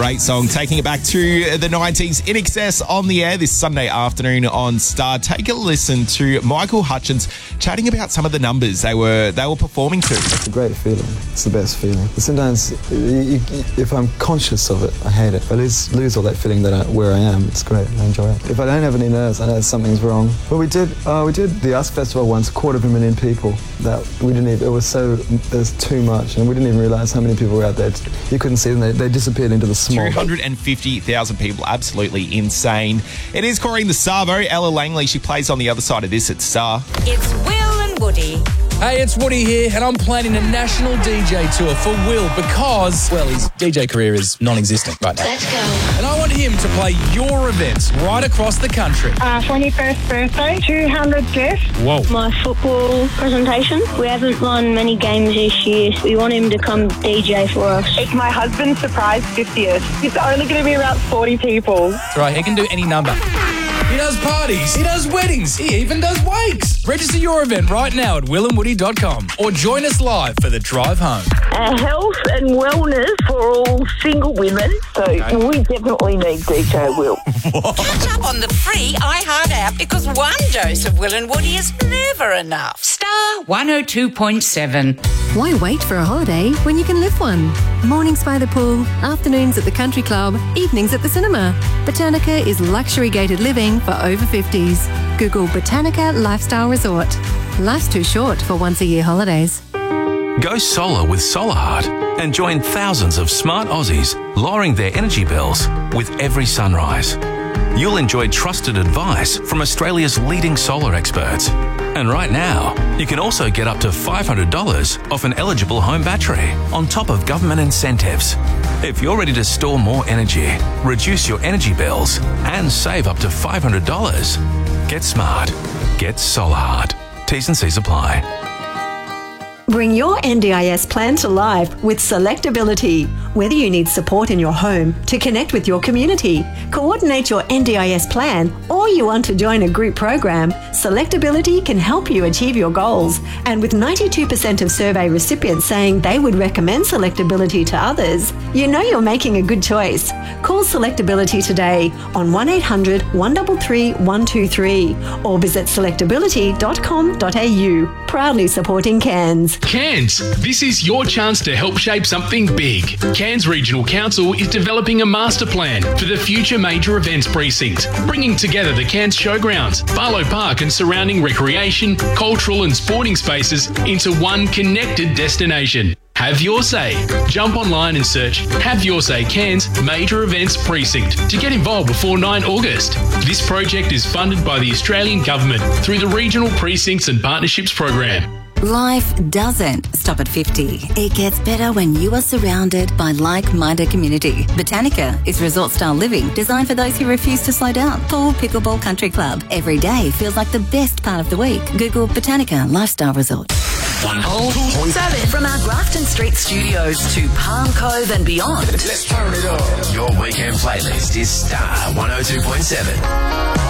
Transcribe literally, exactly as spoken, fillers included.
Great song, taking it back to the nineties. In Excess on the air this Sunday afternoon on Star. Take a listen to Michael Hutchence chatting about some of the numbers they were they were performing to. It's a great feeling. It's the best feeling. But sometimes, you, if I'm conscious of it, I hate it. If I lose, lose all that feeling that I, where I am, it's great. I enjoy it. If I don't have any nerves, I know something's wrong. Well, we did uh, we did the Ask Festival once, a quarter of a million people. That we didn't even. It was so there's too much, and we didn't even realise how many people were out there. You couldn't see them. They, they disappeared into the smog. two hundred fifty thousand people, absolutely insane. It is Corrine the Savo. Ella Langley, she plays on the other side of this at Star. It's Will and Woody. Hey, it's Woody here, and I'm planning a national D J tour for Will because, well, his D J career is non-existent right now. Let's go. And I want him to play your events right across the country. Uh, twenty-first birthday, two hundred guests. Whoa. My football presentation. We haven't won many games this year. We want him to come D J for us. It's my husband's surprise fiftieth. It's only going to be about forty people. That's right, he can do any number. He does parties, he does weddings, he even does wakes. Register your event right now at will and woody dot com or join us live for the drive home. Uh, health and wellness for all single women. So okay. We definitely need D J Will. Catch up on the free iHeart app because one dose of Will and Woody is never enough. Star one oh two point seven. Why wait for a holiday when you can live one? Mornings by the pool, afternoons at the country club, evenings at the cinema. Botanica is luxury gated living for over fifties. Google Botanica Lifestyle Resort. Life's too short for once-a-year holidays. Go solar with SolarHeart and join thousands of smart Aussies lowering their energy bills with every sunrise. You'll enjoy trusted advice from Australia's leading solar experts. And right now, you can also get up to five hundred dollars off an eligible home battery on top of government incentives. If you're ready to store more energy, reduce your energy bills, and save up to five hundred dollars, get smart. Get SolarHeart. T's and C's apply. Bring your N D I S plan to life with Selectability. Whether you need support in your home to connect with your community, coordinate your N D I S plan, or you want to join a group program, Selectability can help you achieve your goals. And with ninety-two percent of survey recipients saying they would recommend Selectability to others, you know you're making a good choice. Call Selectability today on one eight hundred, one three three, one two three or visit selectability dot com dot a u. Proudly supporting Cairns. Cairns, this is your chance to help shape something big. Cairns Regional Council is developing a master plan for the future major events precinct, bringing together the Cairns Showgrounds, Barlow Park and surrounding recreation, cultural and sporting spaces into one connected destination. Have your say. Jump online and search Have Your Say Cairns Major Events Precinct to get involved before ninth of August. This project is funded by the Australian Government through the Regional Precincts and Partnerships Program. Life doesn't stop at fifty. It gets better when you are surrounded by like-minded community. Botanica is resort-style living designed for those who refuse to slow down. Pool Pickleball Country Club. Every day feels like the best part of the week. Google Botanica Lifestyle Resort. one oh two point seven. From our Grafton Street studios to Palm Cove and beyond. Let's turn it up. Your weekend playlist is Star one oh two point seven.